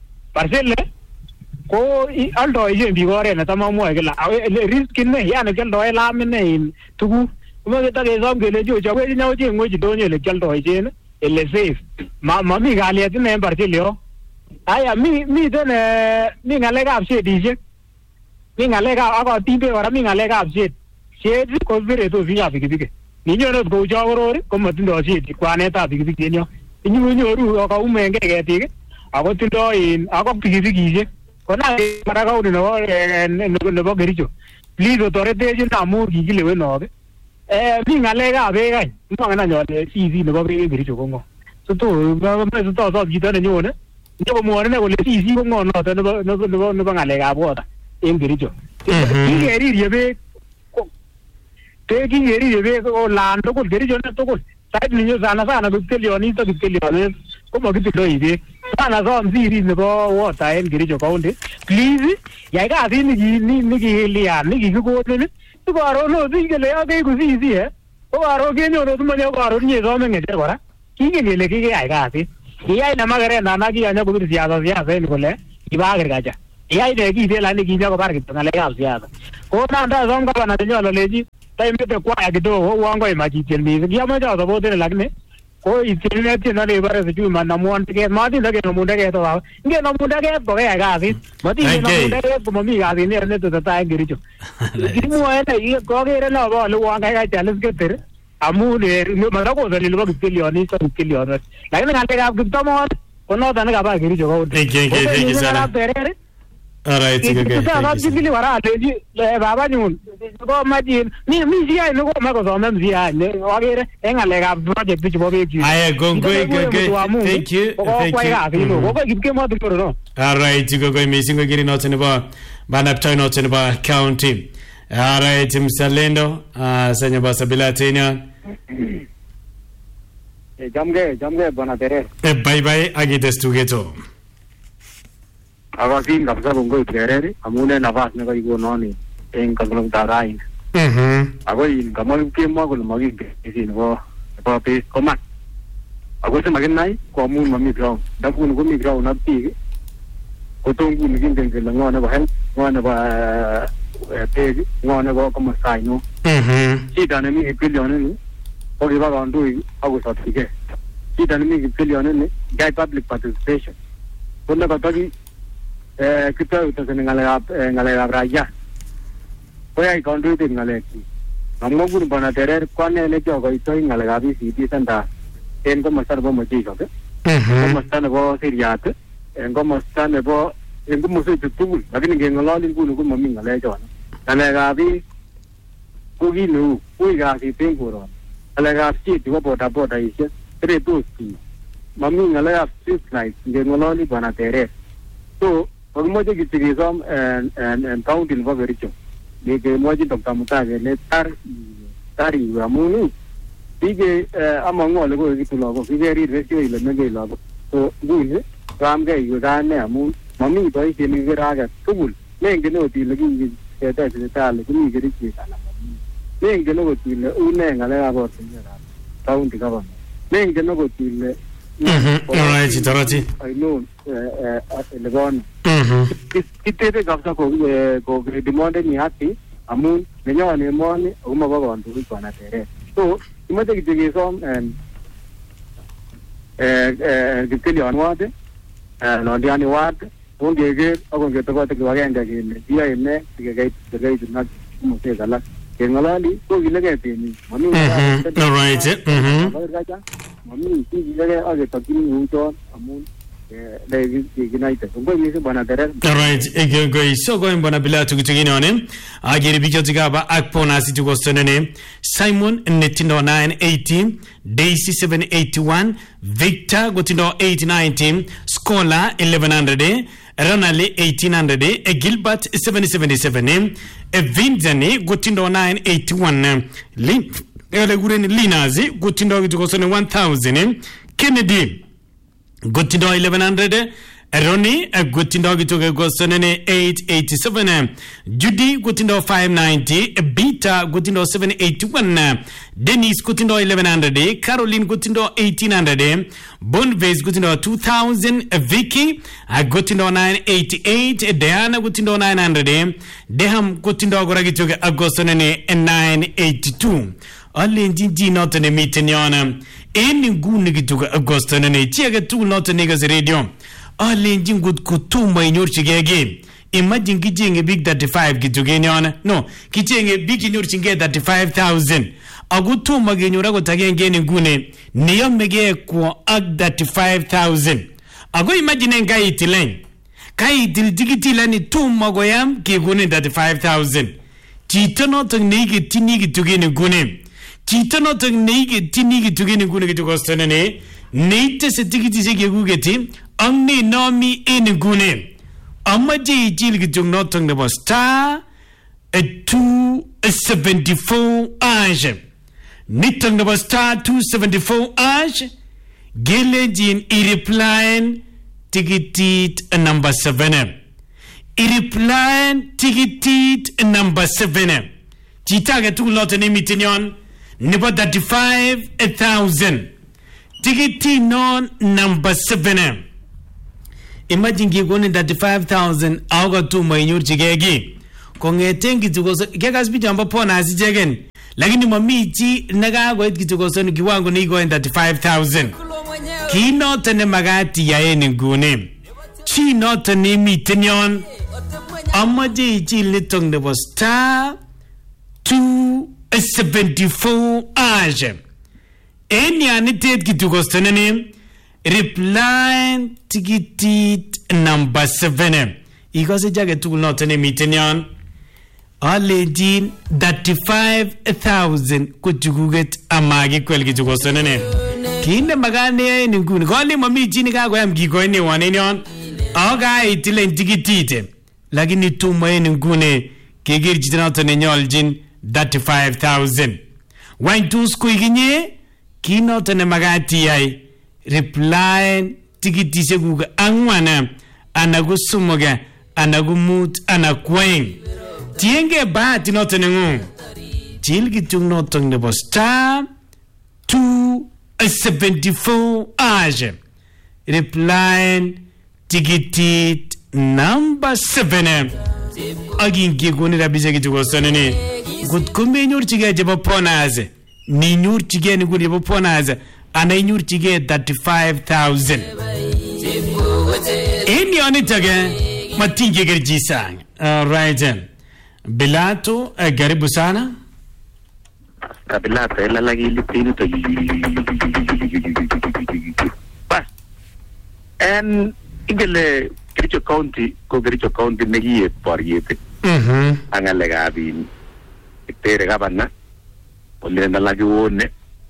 ko aldo ije bigore na tamamwa kila risk ne yani keldo elam ne tugu mo ta ke zam gele jo chawe ni nyawo ngoji ndonyo le keldo ije ne ele safe ma mi galia tene Barchele yo aya mi tene mi ngalega apse dije mi ngalega ako timbe kora mi ngalega apse shedi ko vire to vinya bigibige ni nyono go jawrori ko matindo shedi kwaneta bigibige nyo inyoru ka umenge ketik ako tindo in ako pikipikishek kona mara kauni nebo Kericho please otoretech amu kikilewenoke mi ngalekab beek any mongen any ale CC nebo beek en Kericho ko ngo so to sob chito nenyone nyokomwone ne kole CC ko ngo noto nebo ngalekab water en Kericho kikeririe beek kikeririe beek olan tugul Kericho ne tugul sait ninyo sana kipkelionit ko makitindoi beek sana so msiri nebo water en Kericho county please yai kasit nikikilian nikikikonin sikoron osi kele yakeiku CC ko karo kenyoru tumonyo karo nye some ng'echer kora kingen kele kikiyai kasit kiyai nemakeret nana kiyanyo kobir siasa en kole kiba agriculture kiyai ne kite lani kinyo kobar kityo ng'alekab siasa ko nanda som gavana nenyolo lechi taimete kwaya kidogo uongo imachitiel mising kiamache asopoten lakini ko itinetieno nebore sijui manamuon teket matinda kenomun teket owa ngenomun teket ko keyai kasit matingenomun teket komami kasit netesetai en Kericho kimwoe kokere nobo ole uon kaikai chalis keter amun matakosoni nebo kipkelionit ak kipkelionwek lakini ng'alekab kiptomon ko noton nekaba Kericho kaunti. Alright, Kili wara leji baba nyun ko majin mi siya no ko mako so mem siya ne agere en ng'alekab project bichu bo bechi. Aya gongoi. Thank you. Ko kipke mo dikoro no. Alright, gongoi missing ko giri note nebo banaptoy note nebo county. Alright, msalendo sanya basa bila tena. Jamge bwana Tere. Bye agitestugeto. Akasin kabisa kongoi Tereri amun en nafas nekakikonon en kasartab raini. Ako in kamwa kemwa kole makikesi nebo base koman. Ako simakinai ko amun mami ground. Ndakuni komi ground ak biik kotom kuni kingen kele ng'o nebo health, ng'o nebo beek, ng'o nebo komosta ainon. Shida nemi kipkelionini ko kiba kandoik akosopchigei. Shida nemi kipkelionini kiyai public participation. Ko nekataki kitautaseni ng'alekab raia koyai kandoitet ng'alekchik. Amwa kuni bwana Terer ko ane nekiokoitoi ng'alekab ECD center en komosta nebo Machikok, komosta nebo Siriat, en komosta nebo en komoswechu tugul, lakini ngeng'ololi nguni ko mami ng'alechon. Ng'alekab biik ko kit neu ui kasit en koroni. Ng'alekab shit chebo bodabodaisiek retos biik, mami ng'alekab street lights ngeng'ololi bwana Terer. So kokimoche kityo kesom en county nebo Kericho kemwochi Dr. Mutai kele tar iwe amun biik among'u ole koekitu lagok kikerir besio ile mengech lagok. So nguni koamgei iwe kane amun mami boisiet nekikere age tugul. Mengen okot ile kiketech sipitali kimi kerichek anan mami. Mengen okot ile une ng'alekab ortinwekab county government. Mengen okot ile alright, Tarati. I know elebon. Kitete kabisa ko demande ni haki amun nenyone emoni akuma bo kandoik bwana Terer. So imoche kityo kesom kipkelion ward nondiani ward ongeker akongetokote kibagenge kele kiyoe ne sikekeit nak komoswek alak keng'ololi kokilegei temik mami alright mami kikilegei aketokyin ng'uchon amun alright, so going bwana bila tukitukinione agiri bijotika ba akpona situ kostonene Simon netindo 980, Daisy 781, Victor gotindo 890, Scholar 1100, Ronald 1800, Gilbert 777, Vinzani gotindo 981, Linazi gotindo tukosone 1000, Kennedy Gutindo 1100, Ronnie Gutindo Gituga Gosonene 887, Judy Gutindo 590, Beta Gutindo 781, Dennis Gutindo 1100, Caroline Gutindo 1800, Bonvez Gutindo 2000, Vicky Gutindo 988, Diana Gutindo 900, Deham Gutindo Goragituga Gosonene 982. Only Gigi not in a meeting yon. Any good nigga Augusta and a chiga two not a niggas radio. Only Jim good kutumba in your chigay. Imagine getting a big 35 get to gain on. No, getting a big in your chigay 35,000. A good two maginorago again gaining gune. Neon mege qua ag 35,000. I go imagine Kai Tilang. Kai till digitilan 2 magoyam gigune 35,000. Chito not a nigga tinigi to gain a gune. Chito not a naked tinny to get a good to Costane, Nate Setikiti Gugeti, only know me in a gune. Amaji Jilgitung not on the star a 274 age. Niton the star 274 age. Gelejin irreplying ticketed number 7. Irreplying ticketed number 7. Chitaga two lot an imitation. nebo 35,000 tikitit non number 7. Imagine kikonin 35,000 ako tomo inyorchigei ki kongeten kityo kekas bichombo bonus ichegen, lakini mami chi nekakoit kityo koson kiwango neikoin 35,000. Kii noton nemakat iyaen nguni, chi noton nemiten yon, amache ichil nitok nebo star 274 ash. En yanitet kityo kosonene reply tikitit number 7. Ikose jage tugul noton nemiten yon. Alenjin 35,000 kuchukuget amakikwel kityo kosonene. Kinde magane en nguni. Kole mami chi nikakoyam kikoine wanen yon. Aga itilen tikitit. Lakini tumo en nguni keger chito noton nenyoljin 35,000. Wany tus kuikinye kinoton nemakat iyai reply tikitishekuk 4 ana ko 3 ana ko 5 ana ko 2. Tienge bahati noton nengung. Chil kityo noton nebo star 274 ash. Reply tikitit number 7. Agin kikoni rabishek kityo kosonene. Ngot komenyorchigei chebo bonus, ninyorchigei nguni chebo bonus ana inyorchigei 35,000. En yonitage matinge gerji sang. Right. Bilato, karibu sana. Bilato ela lagi lipini to. Bas. Ingele Kericho County ko Kericho County negie poriete. Angale gabin. Tere gabana. Ole na lagi wone.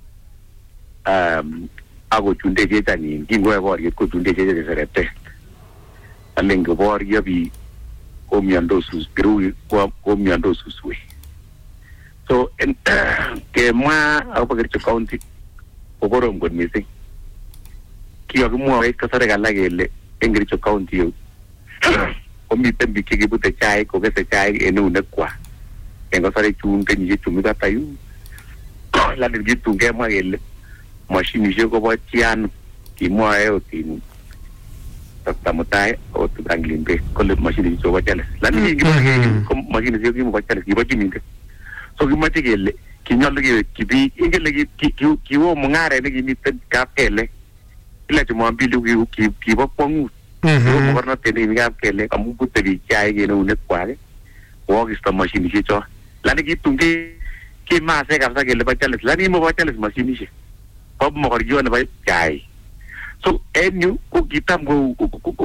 Ago chunde jeja ni kingwe poriet ko chunde jeja serete. Alengo poria bi omiando sus gru omiando sus we. So en ke mwa ako Kericho County oborom god missing. Kiyo kumwa e kasare galagele en Kericho County yo. Omiten bi kigibute chai ko gese chai enu ne kwa. En kasare chunde ni chumika tayu. La de gitunge mwa gele. Machine je ko botian ki mwa e otin. Tamutai o tu anglimbe ko le machine je ko botian. La ni ko machine je ko botian ki botian. So kimati gele kinyol ge kibi ingele ki wo mungare ne gimiten kapele ila tumwambili ki bopongu ko korno teni kapele amu buteri chai ge no ne kware wo gista machine je cho la ni gitunge ki ma se kapsa gele botian la ni mo botian machine je pop mo korjo ne bai chai so enu ko gitam go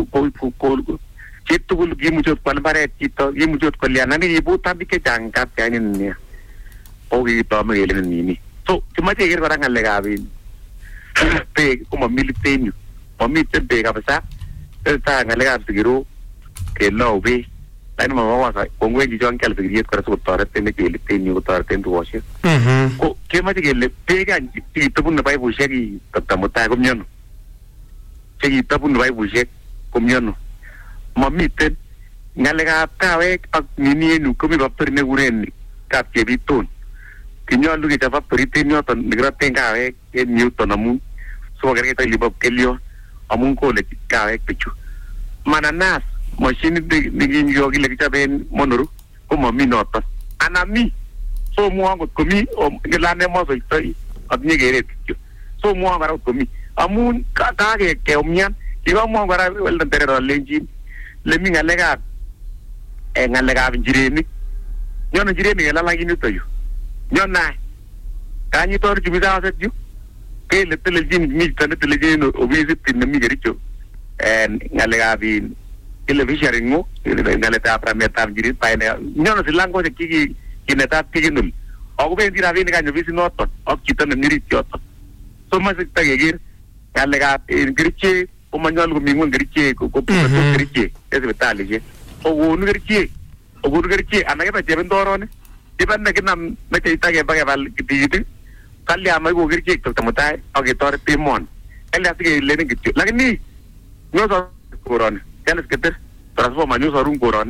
chitu gimuchot palbare chito gimuchot kolyana ni buta bike jangkap kani ne ogi tama gele nini so kimache ger barang alle gabin pe como militenyo mami tempe kapsa ta ngale gab sigiro ke lobe tan mo wasa kongwe jon kal sigiriet kara so torete ne gele tenyo torete ndu washe ko kimache gele pe gan ti tabun na bai bushegi tamuta komnyono chegi tabun bai bushek komnyono mami ten ngale gab kawe ak nini nu komi bapter ne guren kap kebiton kinyolu kita favorite nyoton nigraten kawe en newton amun so gareta libab kelio amun ko le kawe pichu mananas machine de yogi le kitaben monoru como mi nota anami so mo angot komi o gelane mo so itai adni gere pichu so mo agara komi amun ka ke omyan iba mo agara wel tere lenji le mi ngalega ngalega njireni nyono njireni la lagi nutayo nyona kanyi tor jumida aset ju ke le telejin mi tan telejin obesity na mi gericho en ngale gabi television ngo ngale ta prameta jiri paine nyono silango se kiki kineta tiginul ogo ben dira vini kanyo visi noto ok kitana miri tioto so mas ta gegir ngale gabi geriche o manyol go mingo geriche ko geriche ese betale je ogo nu geriche anage ta jeben dorone iban na kinam na kita ke bagai val gitu kali amai go gerje to tamutai age tor timon kali asige lene gitu lakini nyo so koron kali sketer transforma nyo so run koron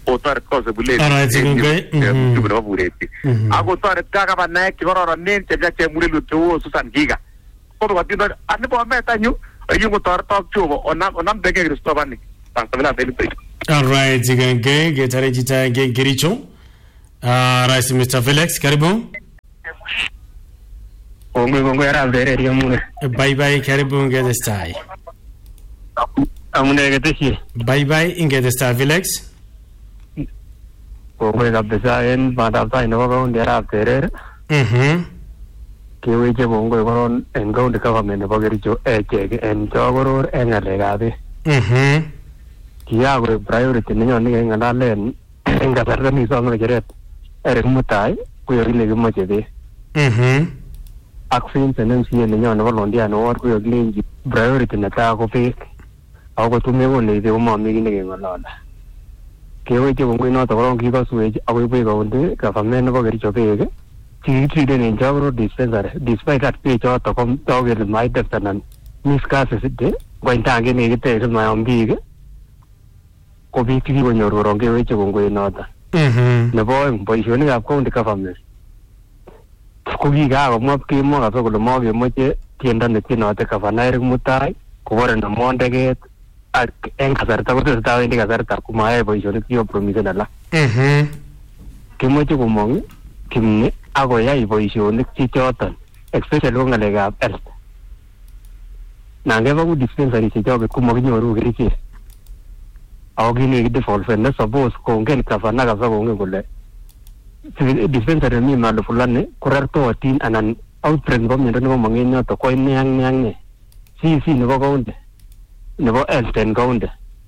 otoret kosibule nebo Bureti ako toret kakabanaek chekororonen chemurelu cheu Susan Giga koto katindo anibo metanyu ayungo toretok Jehova onamdege Kristobani tangsamina delipei. All right, zigenge getare jita Kericho. Rais Mr. Felix, karibu. Kongo arab dere yamune. Bye bye, karibu ngetestai. Amune geteshi. Bye bye, ingetestai Felix. Kongo kabisa en badaptai nebo kaunti arab dere. Keweche kongo koron en kaunti government nebo Kericho echek en chogoror en ngalekab. Kiyakoe priority nenyon nekengalalen en kasarta nisong ngecheret Eric Mutai kuyo kile kimoche beek. Ak Vincent MCA nenyon nebo Londiani Ward kuyo kilenji priority netaa ko beek ako tume kole beek komomi kit nekeng'olole. Keweche kongoi noton korong kikoswech akoi buch kaunti government nebo Kericho beek chekitriten en Chogoror dispensary despite that bechoton ko toku kele maitest anan mis scarcity ngwany tangit nekitech simayom biik ko biik chekikonyor korong keweche kongoi noton. Nebo oeng boisionikab county government ko kikakomwa kemwa kabisa kole mokemoche tiendo netienote Gavana Eric Mutai kobore nemondeket ak en kasarta kotesetai wendi kasarta komayai boisionik chekopromisen alak. Kimoche komong kimni akoyai boisionik chechoton especially ko ng'alekab health. Nangeba ku dispensary chechoket komokinyoru kerichek ako kinekidevolven ne suppose kongen Gavana kabisa kongen kole dispensary mi mahali fulani korartootin anan outbreak nebo miondo nekomong en yoto koit ne ak ne ak ne. CC nebo county nebo health en county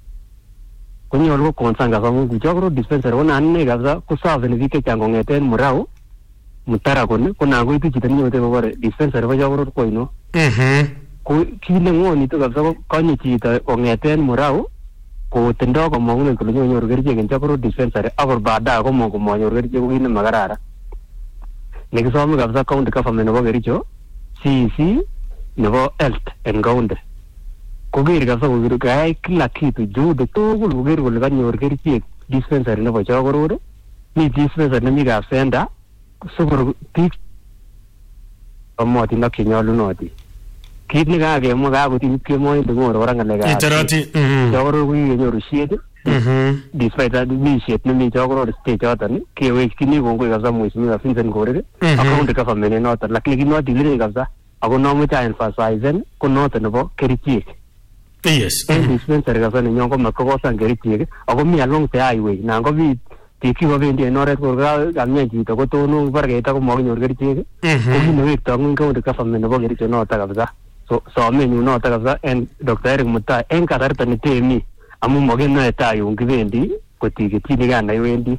konyolu ko concern kabisa mungu Chogoror dispensary ko nan ine kabisa kosaveni biik chechang kong'eten Murau Mutarakon ko nan koitu chito nenyote kobore dispensary bo Chogoror ko oino. Ko kit neng'onitu kabisa ko konye chito kong'eten Murau kotindo komong'unet kole nyonyoru kerichek en Chogoror dispensary akor baadaye komong komonyor kerichek ko kit nemakararan. Nekisome kabisa county government nebo Kericho CEC nebo health en county koker kabisa koker kayai kila kitu juhudi tugul koker kole kanyor kerichek dispensary nebo Chogoror mi dispensary nemi Kapsenda sikor biik amotin ak chenyolunotin. Kit nekakemwa kakotinye kemoe ndeng'oro kora ng'alekab Chogoror ko kikenyoru shiet despite that mi shiet nemi Chogoror state choton kewekchini kongoi kabisa mheshimiwa Vincent Korir ak county government noton lakini kit notilile kabisa ako nomoche emphasizen ko noton nebo kerichek. Yes. En dispensary kabisa nenyon ko matkokosan kerichek ako mi along the highway nan kobiit biik chikobendi en oret kor kamyan chito kotonon barkeit ako mokinyor kerichek ko kit newekto ng'weny county government nebo Kericho noton kabisa. So somenyun noton kabisa en Dr. Eric Mutai en kasarta netemi amun mokinoe tai yun kibendi kotiketchini kanai wendi.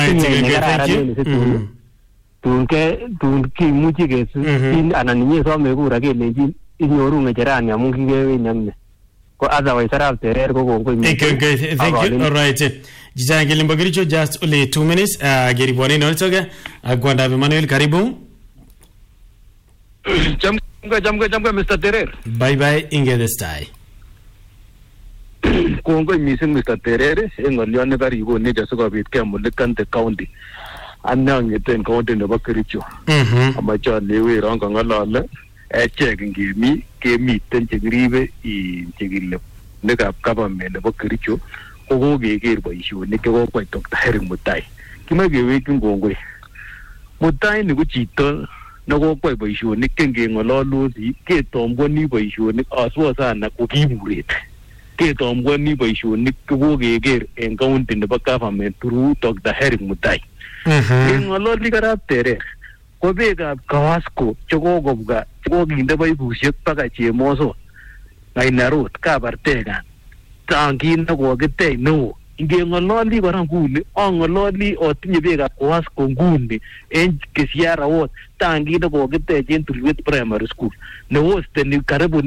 Tun kimuchi kesusin anan inye some kura kelenjin inyoru ng'echerani amun kikewendi ak ne. Ko otherwise arap terer ko kongoi. Thank you. All right. Jijang Kilimbo Kericho, just only 2 minutes. Geribwani nolitoke. Gwandab Emmanuel, karibu. Jamgo Mr. Terer. Bye bye ingetestai. Kongoi missing Mr. Terer en ng'olyon nekarikon sikobit kemulikan the county. Ane ang'eten county nebo Kericho. Amache alewe ron kang'olole echek kemiten chekiribe chekile nekab government nebo Kericho ko kokeker boisionik chekokwai Dr. Eric Mutai. Kimoe kewekyin kongoi. Mutai ni ko chito nekokwai boisionik kengeng'ololosi ketomkwani boisionik aswa sana ko kiburet. Ketomkwani boisionik kokeker en county nebo government through Dr. Eric Mutai. Keng'ololi karab terer ko beekab Kawasco chekokobwa chekokinde paipusiek baka Chemoso Ng'aina Road Kabartekan tangit nekokitech neo. Ngeng'ololi kora nguni ang'ololi otinye beekab Kawasco nguni en Kisiara Ward tangit nekokitech en Tulwet Primary School ne hosteni karibu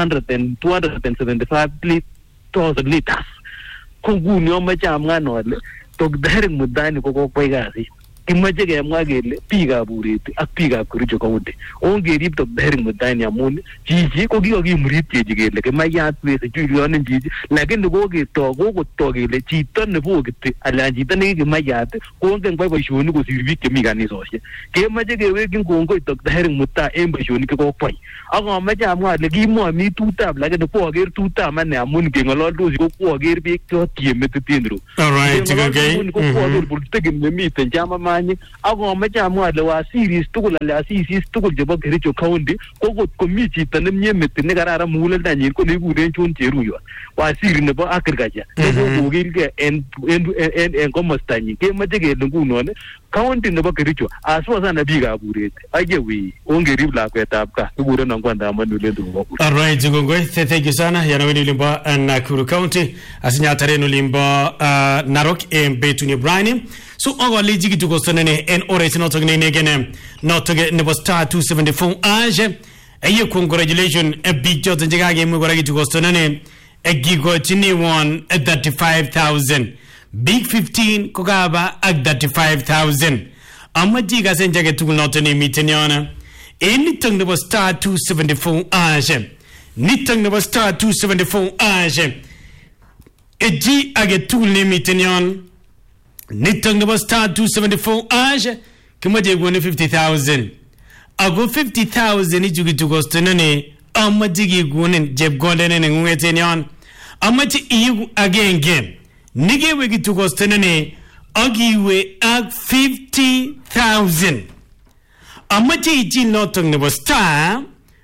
275,000 liters. Ko nguni amache amwa ole Dr. Eric Mutai ko kokwai kasit kimache kemwa kele biikab Bureti ak biikab Kericho County ongerib Dr. Henry Mutai amun chichi ko kikokimrit kechi kele kimayat wese chulyonin chichi lakini kokotoo kele chito nebokiti alan chito nekikimayat kongen kwai boisionik kosir biik chemi kanisosiek kemache kewekyin kongoi Dr. Henry Mutai en boisionik chekokwai ak amache amwa ale kimomi tutab lakini kwoker tutab ane amun keng'ololdosi ko kwoker biik chotieme titenro kwoker politikin nemiten chamamanyik ak amache amwa ale wasiris tugul ale asisis tugul chebo Kericho County ko kot komi chito nemie metit nekararan muguleldanyin ko nekikuren John Cheruiyot wasiri nebo agriculture nekokokilgei en komostanyin kemache kele ngunon county nebo Kericho aswa sana biikab Bureti ayewi ongerib lakwetab kaa kikuren Ongwanda Amanulendu nebo Bureti. All right, Zugongwe, thank you sana. Yanaweni ulimba Nakuru County asinyataren ulimba Narok betuni Brian. So ogoli jigi tuko sonene en ore sinoto ngene notoge nebo star 274 age ayo congratulations a big jot njigage mu goragi tuko sonene gigo chini won 35,000 big 15 kokaba at 35,000 amajiga senjage tuko notone miteniona anything nebo star 274 age nitang nebo star 274 age eji age tuko miteniona nitang nebo star 274 age kimaje gone 50,000 ago 50,000 ijugi tugostonane amajigi gone jeb golden ne ngwetenion amaji iyu agenge nigewe gitugostonane agiwe ak 50,000 amaji iji notang nebo star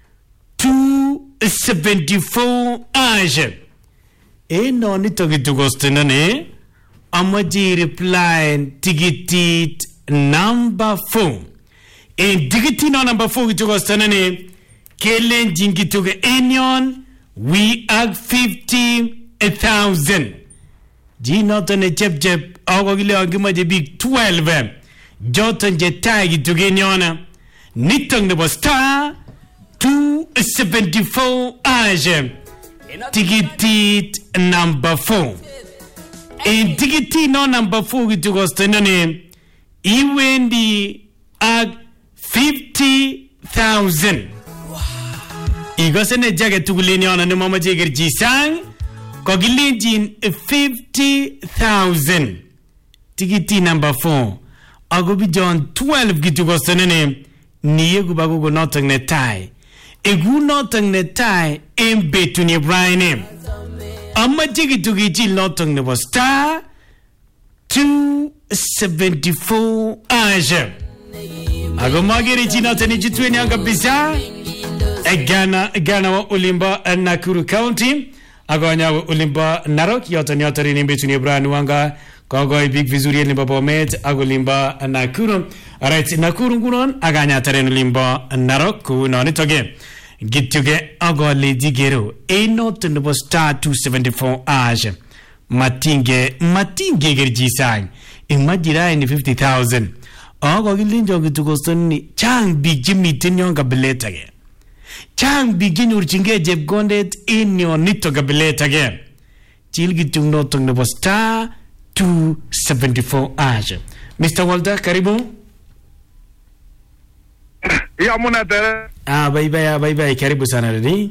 274 age no nitogi tugostonane amaji reply tigitit number 4 in digiti no number 4 gitugostonane kelen jingituge enyon we are 50,000 jinotone jeb awogile angimaje big 12 joton je tagi tugeniona nitong nebo star 274 age tigitit number 4 in digiti no number 4 gitugostonane iwendi at 50,000 igosene jage tuguleni ona ne mama jeger jisang kogilenjin 50,000 tigiti number 4 agobi John 12 gitugostonane niye gubago notang ne tai egu notang ne tai embetu ni Brian amma jigitugi notang ne was star 274 age ago magiri china tani jitweni anga bisa Gana wa ulimba Nakuru County agonya wa ulimba Narok yotani ni betuni Brian wanga kogo big vizuri ni baba met agolimba Nakuru. Alright, Nakuru ngunon aganya taren ulimba Narok ku no nitoge gituge agole digero not no star 274 age matinge gerjisang imagine ni 50,000 ago gilinjo gitugostoni chang big jimmy tinyonga beletage chang begin urchinge jeb gondet in your nito gabilet again chilgi tungno nebo star 274 age. Mr. Walter, karibu. Ya munate. Bye, karibu sana redi.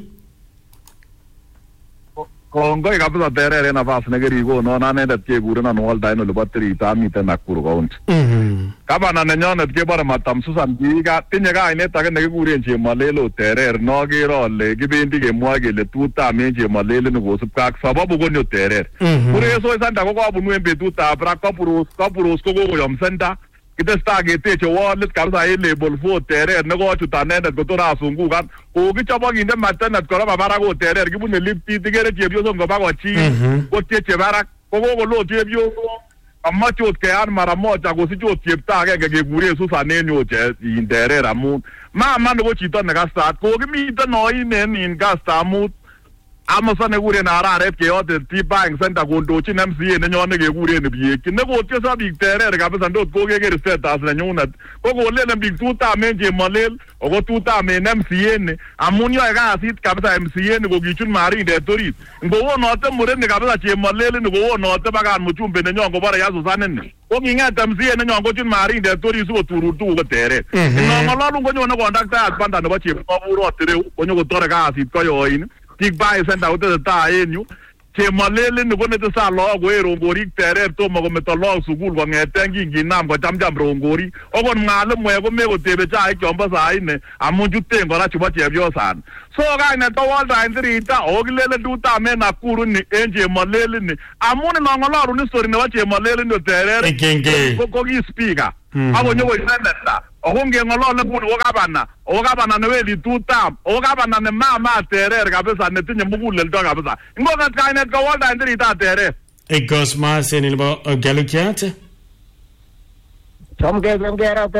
Kongoi kabisa terere nafasi negerigo no nane chekure na Walter no lebatri tamite Nakuru County. Kama na nenyonet kebore matam Susan Giga tinye kainet age nekikuren Chemalelo terer no kero le kibendi kemwa kele tutame Chemalelo nekosupka ak sababu konyo terer. Kureso sanda ko kabunu en betutab ra kapuros ko kokoyom senda kitesta keteche wallet kabisa en label 4 terer nekochut anendet kotora asungukan kokichobo kinde matenet kora babara ko terer kibune liftit tikere chepyoso ngoba kochi kotieche barak kokolo chepyoso amachot keyan mara moja kosichot chepta agenge kekure Susan enyoche terer amun mama nebo chito nekastat kokimiten oinen in kasta amut Amasa nekuren araret keyote T-Bank Center kondochin MCA nenyone kekuren biek nekotieso biik terer kabisa ndot kokeker status nenyunet kokolelen biik tutamen Chemalel ako tutamen MCA ni amun yoe kasit kabisa MCA ni kokichun marindet orit ngowonote murenik kabisa Chemalel ni kowonote bakan mchumbe nenyon kobore ya Susan ni ko kinget MCA nenyon kochut Marindet tori sikoturur tuguk ko teret ngololun konyone kondaktayat banda nebo Chepkobur Tireu konyo kotore kasit koyoin tik bai center utesetai en yu Chemalelin ko netesa lagok koe rongorik teret tomo kometo lagok sukul kongeten kinginam kochamcham rongorik okot mwalimu komekotebe chaik chombo saa ine amun chuten kora chebo chepyosan so kainet ko Walter Ntirita okilele dutam en Nakuru ni en Chemalelin ni amun nongolorun history nebo Chemalelin ni teret ko ki speaker akonyo ko senator okongengolole kuni ko gavana newendi tutam gavana ne mama terer kabisa netinye muguleldo kabisa ngokat kainet ko Walter Ntirita terer Cosmas en el Galukiat Somke